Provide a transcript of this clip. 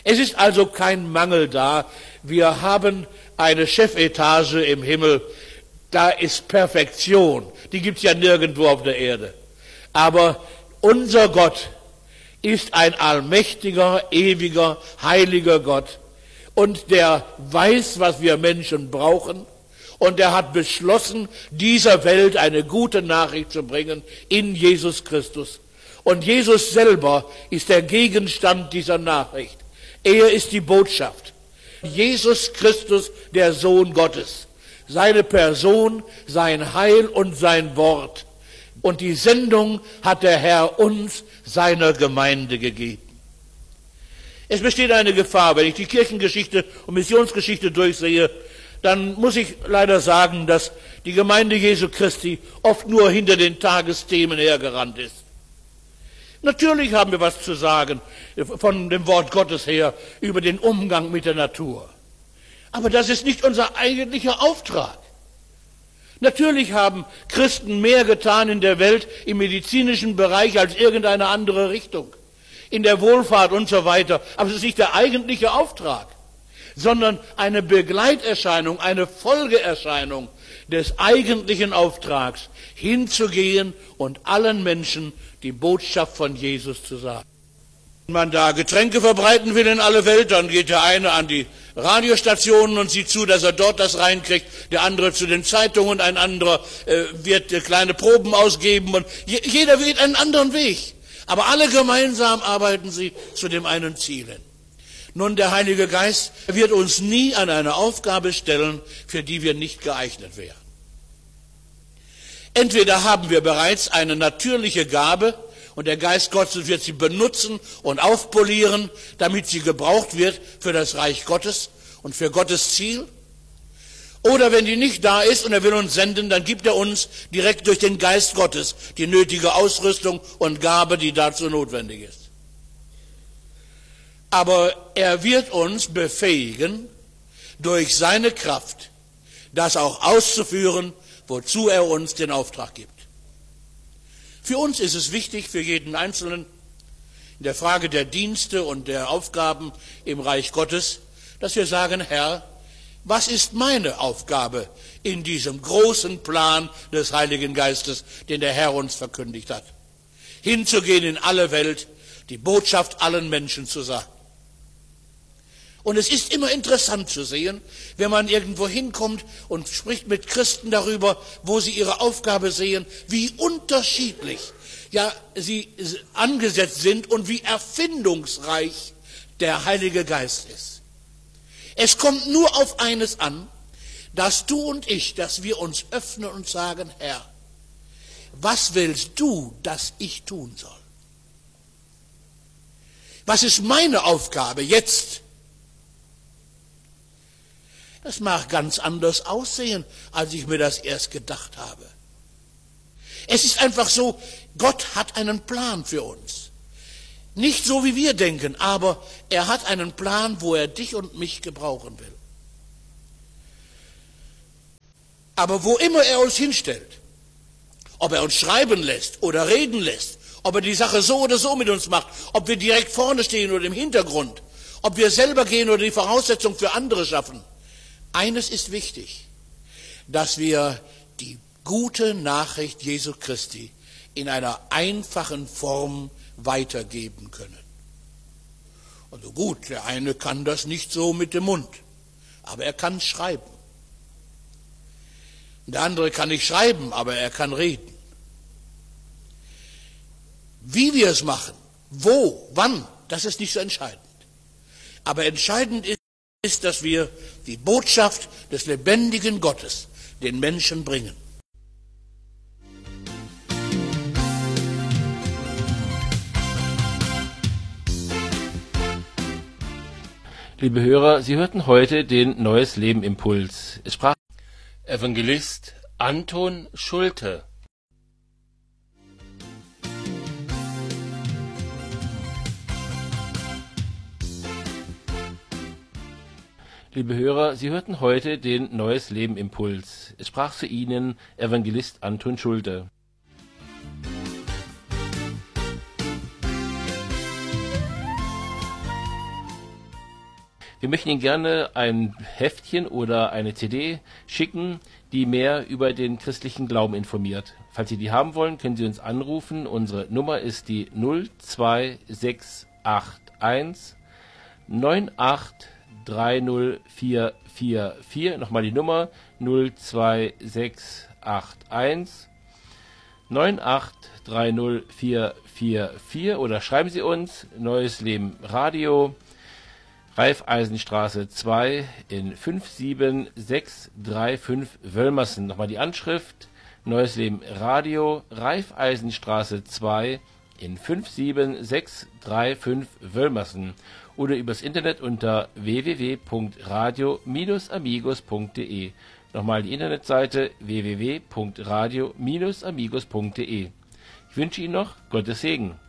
Es ist also kein Mangel da. Wir haben eine Chefetage im Himmel. Da ist Perfektion. Die gibt es ja nirgendwo auf der Erde. Aber unser Gott ist ein allmächtiger, ewiger, heiliger Gott. Und der weiß, was wir Menschen brauchen. Und er hat beschlossen, dieser Welt eine gute Nachricht zu bringen in Jesus Christus. Und Jesus selber ist der Gegenstand dieser Nachricht. Er ist die Botschaft. Jesus Christus, der Sohn Gottes. Seine Person, sein Heil und sein Wort. Und die Sendung hat der Herr uns, seiner Gemeinde, gegeben. Es besteht eine Gefahr, wenn ich die Kirchengeschichte und Missionsgeschichte durchsehe, dann muss ich leider sagen, dass die Gemeinde Jesu Christi oft nur hinter den Tagesthemen hergerannt ist. Natürlich haben wir was zu sagen von dem Wort Gottes her über den Umgang mit der Natur. Aber das ist nicht unser eigentlicher Auftrag. Natürlich haben Christen mehr getan in der Welt im medizinischen Bereich als irgendeine andere Richtung, in der Wohlfahrt und so weiter. Aber es ist nicht der eigentliche Auftrag, sondern eine Begleiterscheinung, eine Folgeerscheinung des eigentlichen Auftrags, hinzugehen und allen Menschen die Botschaft von Jesus zu sagen. Wenn man da Getränke verbreiten will in alle Welt, dann geht der eine an die Radiostationen und sieht zu, dass er dort das reinkriegt, der andere zu den Zeitungen und ein anderer wird kleine Proben ausgeben und jeder wählt einen anderen Weg. Aber alle gemeinsam arbeiten sie zu dem einen Ziel hin. Nun, der Heilige Geist wird uns nie an eine Aufgabe stellen, für die wir nicht geeignet wären. Entweder haben wir bereits eine natürliche Gabe und der Geist Gottes wird sie benutzen und aufpolieren, damit sie gebraucht wird für das Reich Gottes und für Gottes Ziel. Oder wenn die nicht da ist und er will uns senden, dann gibt er uns direkt durch den Geist Gottes die nötige Ausrüstung und Gabe, die dazu notwendig ist. Aber er wird uns befähigen, durch seine Kraft das auch auszuführen, wozu er uns den Auftrag gibt. Für uns ist es wichtig, für jeden Einzelnen, in der Frage der Dienste und der Aufgaben im Reich Gottes, dass wir sagen, Herr, was ist meine Aufgabe in diesem großen Plan des Heiligen Geistes, den der Herr uns verkündigt hat? Hinzugehen in alle Welt, die Botschaft allen Menschen zu sagen. Und es ist immer interessant zu sehen, wenn man irgendwo hinkommt und spricht mit Christen darüber, wo sie ihre Aufgabe sehen, wie unterschiedlich ja sie angesetzt sind und wie erfindungsreich der Heilige Geist ist. Es kommt nur auf eines an, dass du und ich, dass wir uns öffnen und sagen, Herr, was willst du, dass ich tun soll? Was ist meine Aufgabe jetzt? Das mag ganz anders aussehen, als ich mir das erst gedacht habe. Es ist einfach so, Gott hat einen Plan für uns. Nicht so, wie wir denken, aber er hat einen Plan, wo er dich und mich gebrauchen will. Aber wo immer er uns hinstellt, ob er uns schreiben lässt oder reden lässt, ob er die Sache so oder so mit uns macht, ob wir direkt vorne stehen oder im Hintergrund, ob wir selber gehen oder die Voraussetzung für andere schaffen, eines ist wichtig, dass wir die gute Nachricht Jesu Christi in einer einfachen Form weitergeben können. Also gut, der eine kann das nicht so mit dem Mund, aber er kann schreiben. Der andere kann nicht schreiben, aber er kann reden. Wie wir es machen, wo, wann, das ist nicht so entscheidend. Aber entscheidend ist, dass wir die Botschaft des lebendigen Gottes den Menschen bringen. Liebe Hörer, Sie hörten heute den Neues Leben Impuls. Es sprach Evangelist Anton Schulte. Liebe Hörer, Sie hörten heute den Neues Leben Impuls. Es sprach zu Ihnen Evangelist Anton Schulte. Wir möchten Ihnen gerne ein Heftchen oder eine CD schicken, die mehr über den christlichen Glauben informiert. Falls Sie die haben wollen, können Sie uns anrufen. Unsere Nummer ist die 02681 9830444. Nochmal die Nummer 02681 9830444 oder schreiben Sie uns Neues Leben Radio, Raiffeisenstraße 2 in 57635 Wölmersen. Nochmal die Anschrift Neues Leben Radio, Raiffeisenstraße 2 in 57635 Wölmersen oder übers Internet unter www.radio-amigos.de. Nochmal die Internetseite www.radio-amigos.de. Ich wünsche Ihnen noch Gottes Segen.